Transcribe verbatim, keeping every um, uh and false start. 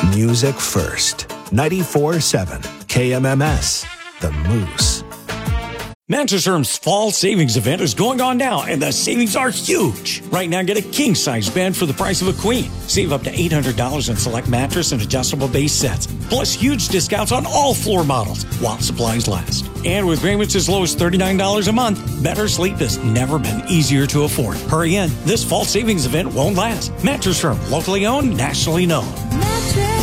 Music first. ninety-four point seven K M M S, The Moose. Mattress Firm's fall savings event is going on now, and the savings are huge. Right now, get a king-size bed for the price of a queen. Save up to eight hundred dollars on select mattress and adjustable base sets. Plus, huge discounts on all floor models while supplies last. And with payments as low as thirty-nine dollars a month, better sleep has never been easier to afford. Hurry in. This fall savings event won't last. Mattress Firm, locally owned, nationally known.